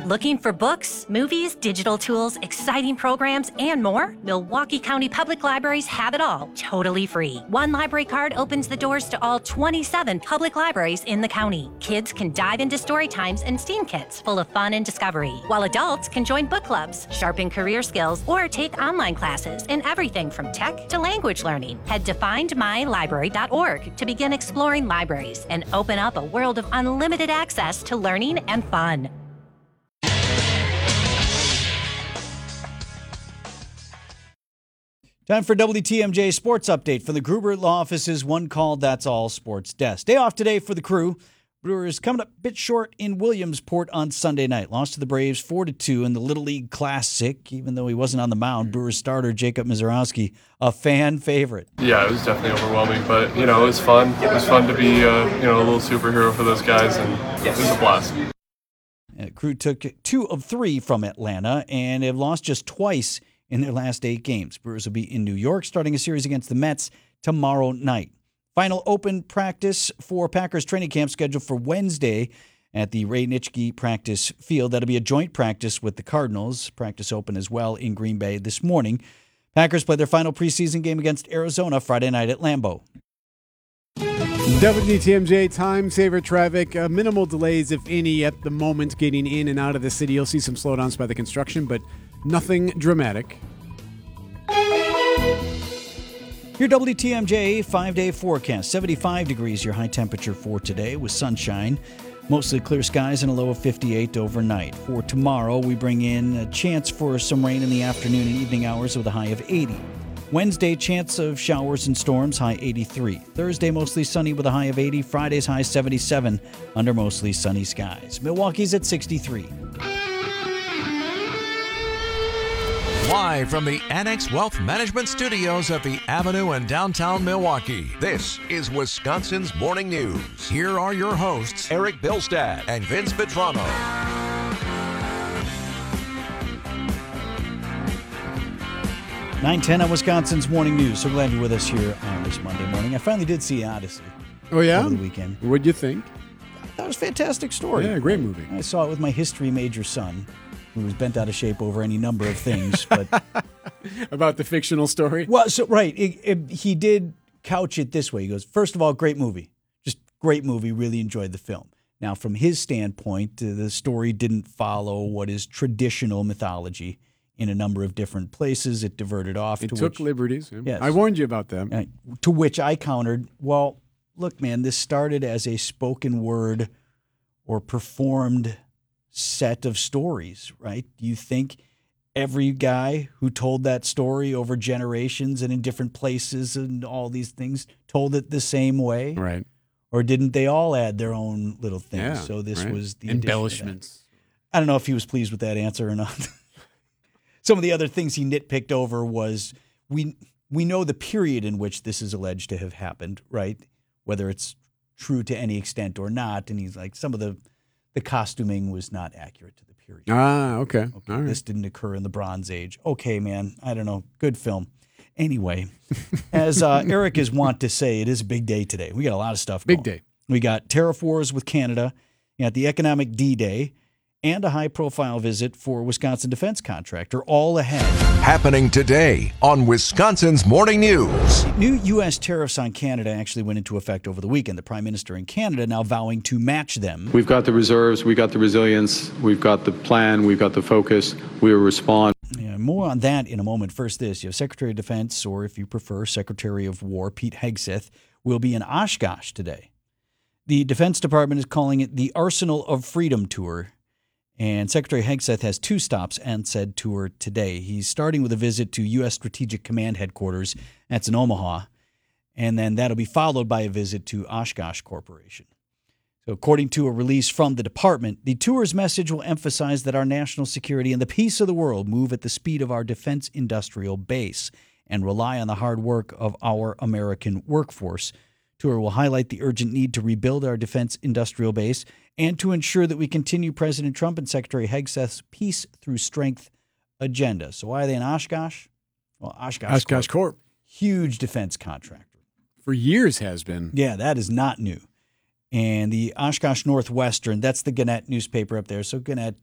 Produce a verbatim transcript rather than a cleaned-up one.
Looking for books, movies, digital tools, exciting programs, and more? Milwaukee County Public Libraries have it all, totally free. One library card opens the doors to all twenty-seven public libraries in the county. Kids can dive into story times and STEAM kits full of fun and discovery, while adults can join book clubs, sharpen career skills, or take online classes in everything from tech to language learning. Head to find my library dot org to begin exploring libraries and open up a world of unlimited access to learning and fun. Time for W T M J Sports Update from the Gruber Law Office's One Call, That's All Sports Desk. Day off today for the Crew. Brewers coming up a bit short in Williamsport on Sunday night. Lost to the Braves four to two in the Little League Classic. Even though he wasn't on the mound, Brewers starter Jacob Misiorowski, a fan favorite. Yeah, it was definitely overwhelming, but, you know, it was fun. It was fun to be, uh, you know, a little superhero for those guys, and it was a blast. And the Crew took two of three from Atlanta and have lost just twice in their last eight games. Brewers will be in New York starting a series against the Mets tomorrow night. Final open practice for Packers training camp scheduled for Wednesday at the Ray Nitschke practice field. That'll be a joint practice with the Cardinals. Practice open as well in Green Bay this morning. Packers play their final preseason game against Arizona Friday night at Lambeau. W T M J time saver traffic. Uh, minimal delays, if any, at the moment getting in and out of the city. You'll see some slowdowns by the construction, but nothing dramatic. Your W T M J five-day forecast. seventy-five degrees your high temperature for today with sunshine. Mostly clear skies and a low of fifty-eight overnight. For tomorrow, we bring in a chance for some rain in the afternoon and evening hours with a high of eighty. Wednesday, chance of showers and storms, high eighty-three. Thursday, mostly sunny with a high of eighty. Friday's high seventy-seven under mostly sunny skies. Milwaukee's at sixty-three. Live from the Annex Wealth Management Studios at the Avenue in downtown Milwaukee, this is Wisconsin's Morning News. Here are your hosts, Eric Bilstad and Vince Vitrano. nine ten on Wisconsin's Morning News. So glad you're with us here on this Monday morning. I finally did see Odyssey. Oh, yeah? Over the weekend. What'd you think? That was a fantastic story. Yeah, great movie. I saw it with my history major son, who was bent out of shape over any number of things. But about the fictional story? Well, so right. It, it, he did couch it this way. He goes, first of all, great movie. Just great movie. Really enjoyed the film. Now, from his standpoint, uh, the story didn't follow what is traditional mythology in a number of different places. It diverted off. It to took which, liberties. Yeah. Yes. I warned you about them. Uh, to which I countered, well, look, man, this started as a spoken word or performed set of stories, right? Do you think every guy who told that story over generations and in different places and all these things told it the same way? Right. Or didn't they all add their own little things? Yeah, so this right. was the embellishments. I don't know if he was pleased with that answer or not. Some of the other things he nitpicked over was we we know the period in which this is alleged to have happened, right? Whether it's true to any extent or not. And he's like, some of the The costuming was not accurate to the period. Ah, okay. okay All right. This didn't occur in the Bronze Age. Okay, man. I don't know. Good film. Anyway, as uh, Eric is wont to say, it is a big day today. We got a lot of stuff Big going. day. We got tariff wars with Canada, you got the economic D-Day, and a high-profile visit for Wisconsin defense contractor all ahead. Happening today on Wisconsin's Morning News. New U S tariffs on Canada actually went into effect over the weekend. The Prime Minister in Canada now vowing to match them. We've got the reserves, we've got the resilience, we've got the plan, we've got the focus. We will respond. Yeah, more on that in a moment. First, this. You have Secretary of Defense, or if you prefer, Secretary of War, Pete Hegseth, will be in Oshkosh today. The Defense Department is calling it the Arsenal of Freedom Tour. And Secretary Hegseth has two stops on said tour today. He's starting with a visit to U S Strategic Command Headquarters. That's in Omaha. And then that'll be followed by a visit to Oshkosh Corporation. So according to a release from the department, the tour's message will emphasize that our national security and the peace of the world move at the speed of our defense industrial base and rely on the hard work of our American workforce. Tour will highlight the urgent need to rebuild our defense industrial base and to ensure that we continue President Trump and Secretary Hegseth's peace through strength agenda. So why are they in Oshkosh? Well, Oshkosh, Oshkosh Corp. Corp. Huge defense contractor. For years has been. Yeah, that is not new. And the Oshkosh Northwestern, that's the Gannett newspaper up there. So Gannett,